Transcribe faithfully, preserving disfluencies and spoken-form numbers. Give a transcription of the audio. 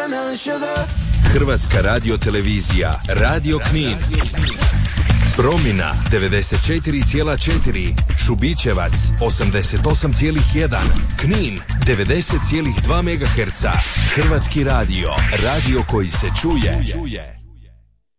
watermelon sugar. Hrvatska radiotelevizija, Radio Knin. Promina devedeset četiri zarez četiri, Šubićevac osamdeset osam zarez jedan, Knin devedeset zarez dva megaherca. Hrvatski radio, radio koji se čuje.